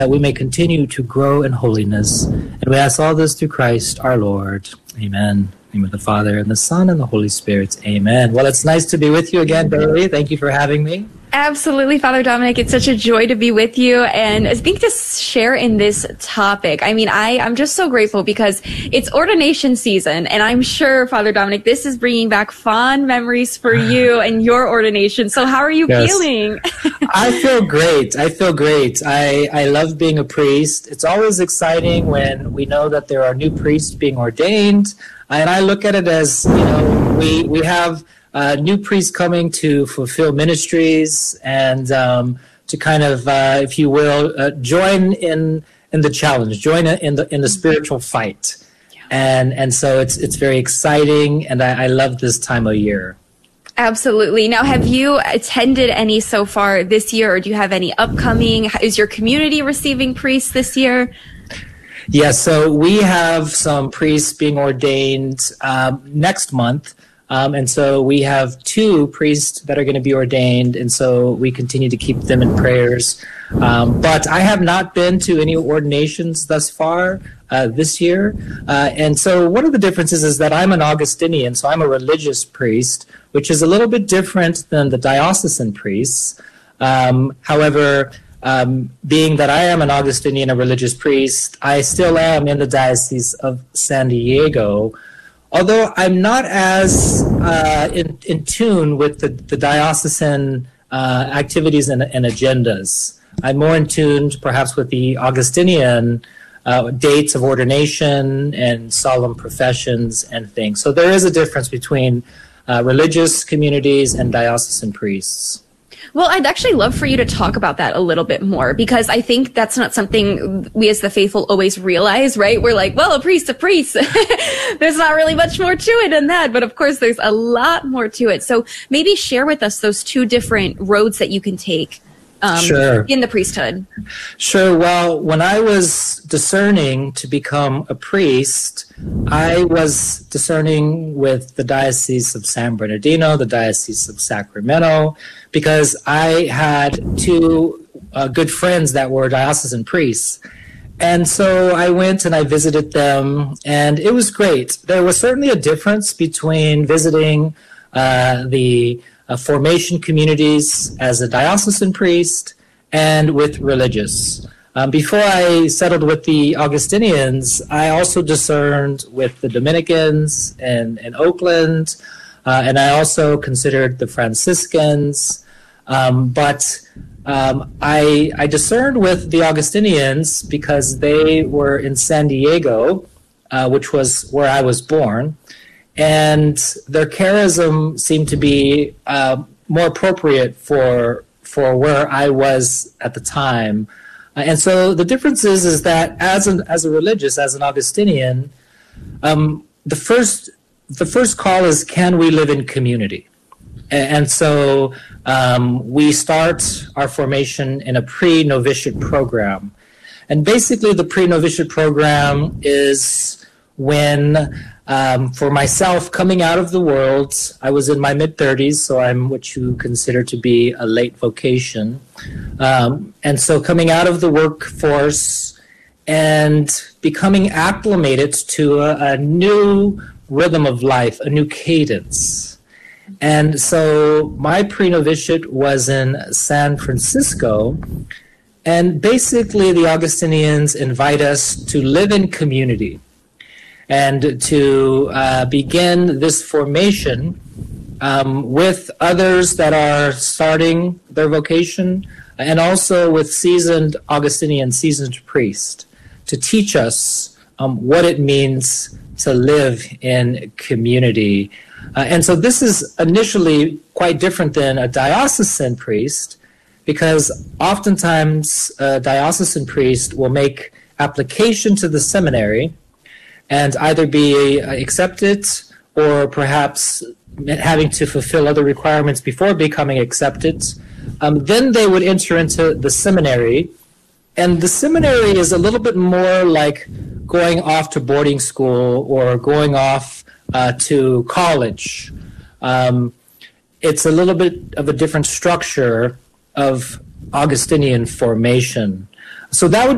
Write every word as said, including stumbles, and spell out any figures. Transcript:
that we may continue to grow in holiness. And we ask all this through Christ our Lord. Amen. In the name of the Father, and the Son, and the Holy Spirit. Amen. Well, it's nice to be with you again, Bailey. Thank you for having me. Absolutely, Father Dominic. It's such a joy to be with you. And I think to share in this topic, I mean, I, I'm just so grateful because it's ordination season. And I'm sure, Father Dominic, this is bringing back fond memories for you and your ordination. So how are you yes. feeling? I feel great. I feel great. I, I love being a priest. It's always exciting when we know that there are new priests being ordained. And I look at it as, you know, we, we have Uh, new priests coming to fulfill ministries and um, to kind of, uh, if you will, uh, join in in the challenge, join in the in the spiritual fight, yeah. and and so it's it's very exciting, and I, I love this time of year. Absolutely. Now, have you attended any so far this year, or do you have any upcoming? Is your community receiving priests this year? Yes, so we have some priests being ordained um, next month. Um, and so we have two priests that are going to be ordained, and so we continue to keep them in prayers. Um, but I have not been to any ordinations thus far uh, this year. Uh, and so one of the differences is that I'm an Augustinian, so I'm a religious priest, which is a little bit different than the diocesan priests. Um, however, um, being that I am an Augustinian, a religious priest, I still am in the Diocese of San Diego, although I'm not as uh, in, in tune with the, the diocesan uh, activities and, and agendas. I'm more in tune perhaps with the Augustinian uh, dates of ordination and solemn professions and things. So there is a difference between uh, religious communities and diocesan priests. Well, I'd actually love for you to talk about that a little bit more, because I think that's not something we as the faithful always realize, right? We're like, well, a priest, a priest. There's not really much more to it than that. But of course, there's a lot more to it. So maybe share with us those two different roads that you can take um, sure. in the priesthood. Sure. Well, when I was discerning to become a priest, I was discerning with the Diocese of San Bernardino, the Diocese of Sacramento, because I had two uh, good friends that were diocesan priests. And so I went and I visited them, and it was great. There was certainly a difference between visiting uh, the uh, formation communities as a diocesan priest and with religious. Um, before I settled with the Augustinians, I also discerned with the Dominicans in, in Oakland, uh, and I also considered the Franciscans. Um, but um, I, I discerned with the Augustinians because they were in San Diego, uh, which was where I was born, and their charism seemed to be uh, more appropriate for for where I was at the time. Uh, and so the difference is, is that as an as a religious, as an Augustinian, um, the first the first call is, can we live in community? And, and so um, we start our formation in a pre-novitiate program. And basically the pre-novitiate program is when, um, for myself, coming out of the world, I was in my mid-thirties, so I'm what you consider to be a late vocation. Um, and so coming out of the workforce and becoming acclimated to a, a new rhythm of life, a new cadence. And so my pre-novitiate was in San Francisco, and basically the Augustinians invite us to live in community and to uh, begin this formation um, with others that are starting their vocation, and also with seasoned Augustinian, seasoned priests, to teach us um, what it means to live in community. Uh, and so this is initially quite different than a diocesan priest, because oftentimes a diocesan priest will make application to the seminary and either be accepted or perhaps having to fulfill other requirements before becoming accepted. Um, then they would enter into the seminary, and the seminary is a little bit more like going off to boarding school or going off uh, to college. Um, it's a little bit of a different structure of Augustinian formation. So that would